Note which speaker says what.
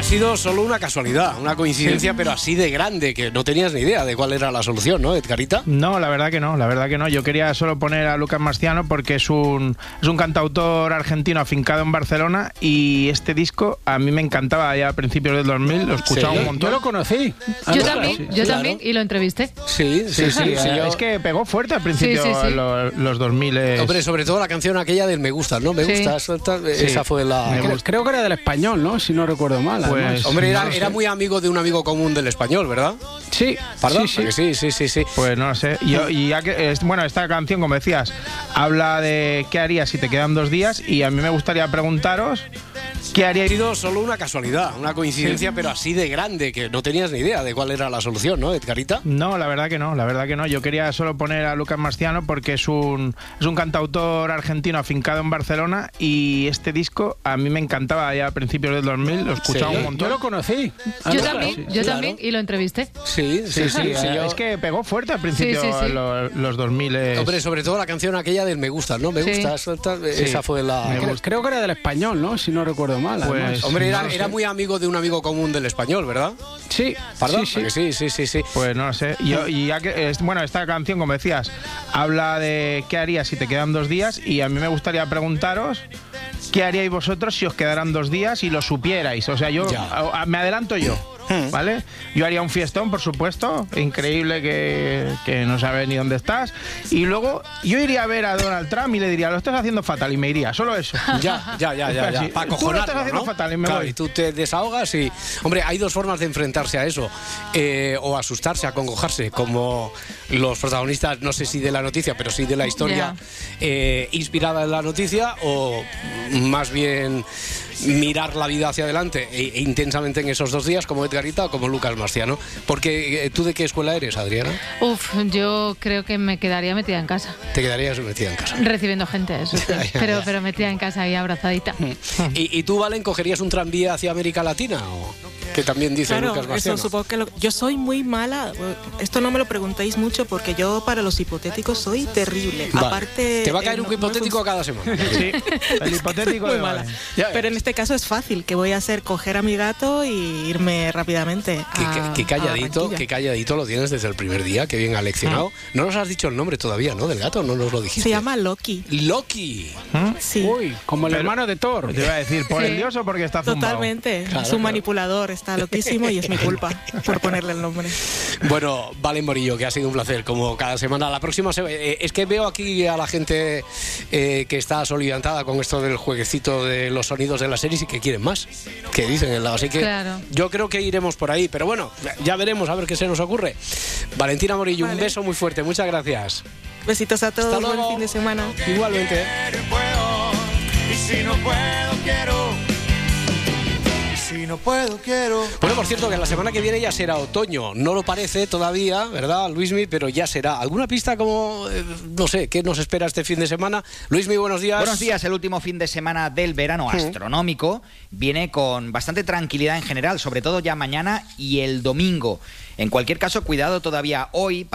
Speaker 1: sido solo una casualidad, una coincidencia, pero así de grande, que no tenías ni idea de cuál era la solución, ¿no, Edgarita?
Speaker 2: No, la verdad que no. Yo quería solo poner a Lucas Marciano porque es un cantautor argentino afincado en Barcelona, y este disco a mí me encantaba ya a principios del 2000, lo escuchaba un montón.
Speaker 3: Yo lo conocí.
Speaker 4: Yo también, y lo entrevisté.
Speaker 1: Sí.
Speaker 2: Es que pegó fuerte al principio los 2000.
Speaker 1: Hombre, sobre todo la canción aquella del Me Gusta, ¿no? Me Gusta, esa fue la...
Speaker 3: Creo que era del Español, ¿no? Si no recuerdo mal.
Speaker 2: Pues,
Speaker 1: hombre, era muy amigo de un amigo común del Español, ¿verdad?
Speaker 3: Sí.
Speaker 1: ¿Perdón?
Speaker 3: Sí.
Speaker 1: Sí.
Speaker 2: Pues no sé. Bueno, esta canción, como decías, habla de qué harías si te quedan 2 días, y a mí me gustaría preguntaros qué haríais.
Speaker 1: Ha sido solo una casualidad, una coincidencia, pero así de grande, que no tenías ni idea de cuál era la solución, ¿no, Edgarita?
Speaker 2: No, la verdad que no. Yo quería solo poner a Lucas Marciano porque es un cantautor argentino afincado en Barcelona, y este disco a mí me encantaba ya a principios del 2000, lo escuchaba un montón.
Speaker 3: Yo lo conocí.
Speaker 4: Yo también, y lo entrevisté.
Speaker 2: Sí. Es que pegó fuerte al principio los 2000.
Speaker 1: Hombre, sobre todo la canción aquella del Me Gusta, ¿no? Me Gusta, esa fue la...
Speaker 3: Creo que era del Español, ¿no? Si no recuerdo mal.
Speaker 2: Pues,
Speaker 1: hombre, era muy amigo de un amigo común del Español, ¿verdad?
Speaker 3: Sí.
Speaker 1: ¿Perdón?
Speaker 3: Sí.
Speaker 1: Sí.
Speaker 2: Pues no sé. Esta canción, como decías, habla de qué harías si te quedan 2 días, y a mí me gustaría preguntaros qué haríais vosotros si os quedaran 2 días y lo supierais. O sea, me adelanto yo. ¿Vale? Yo haría un fiestón, por supuesto, increíble, que no sabes ni dónde estás, y luego yo iría a ver a Donald Trump y le diría, lo estás haciendo fatal, y me iría, solo eso.
Speaker 1: Ya. Para
Speaker 2: tú lo estás haciendo fatal y me voy.
Speaker 1: Y tú te desahogas y... Hombre, hay 2 formas de enfrentarse a eso, o asustarse, acongojarse, como los protagonistas, no sé si de la noticia, pero sí de la historia inspirada en la noticia, o más bien mirar la vida hacia adelante e intensamente en esos 2 días, como Edgarita o como Lucas Marciano. Porque ¿tú de qué escuela eres, Adriana?
Speaker 4: Yo creo que me quedaría metida en casa.
Speaker 1: Te quedarías metida en casa.
Speaker 4: Recibiendo gente, eso sí. Pero metida en casa y abrazadita.
Speaker 1: ¿Y tú, Valen, cogerías un tranvía hacia América Latina? ¿O que también dice Lucas Marciano?
Speaker 5: Eso, supongo que yo soy muy mala. Esto no me lo preguntéis mucho porque yo para los hipotéticos soy terrible.
Speaker 1: Vale.
Speaker 5: Aparte,
Speaker 1: te va a caer un hipotético cada semana.
Speaker 2: Sí, el hipotético
Speaker 5: muy
Speaker 2: de
Speaker 5: mala.
Speaker 2: Valen.
Speaker 5: Pero en este caso es fácil. ¿Qué voy a hacer? Coger a mi gato y irme rápidamente
Speaker 1: Qué calladito lo tienes desde el primer día. Qué bien aleccionado. No nos has dicho el nombre todavía, ¿no? Del gato, no nos lo dijiste.
Speaker 5: Se llama Loki.
Speaker 1: Loki.
Speaker 5: Sí.
Speaker 3: Uy, como el hermano de Thor.
Speaker 2: Te iba a decir, ¿por el dios o porque está zumbado?
Speaker 5: Totalmente. Es un manipulador, está loquísimo, y es mi culpa por ponerle el nombre.
Speaker 1: Bueno, Valen Morillo, que ha sido un placer, como cada semana. La próxima es que veo aquí a la gente que está soliviantada con esto del jueguecito de los sonidos de las series y que quieren más, que dicen el lado. Así que yo creo que iremos por ahí, pero bueno, ya veremos a ver qué se nos ocurre. Valentina Morillo, un beso muy fuerte, muchas gracias.
Speaker 5: Besitos a todos, buen fin de semana.
Speaker 1: Igualmente.
Speaker 6: Y si no puedo, quiero. Si no puedo, quiero.
Speaker 1: Bueno, por cierto, que la semana que viene ya será otoño. No lo parece todavía, ¿verdad, Luismi? Pero ya será. ¿Alguna pista como, no sé, qué nos espera este fin de semana? Luismi, buenos días.
Speaker 7: Buenos días. El último fin de semana del verano astronómico viene con bastante tranquilidad en general, sobre todo ya mañana y el domingo. En cualquier caso, cuidado todavía hoy.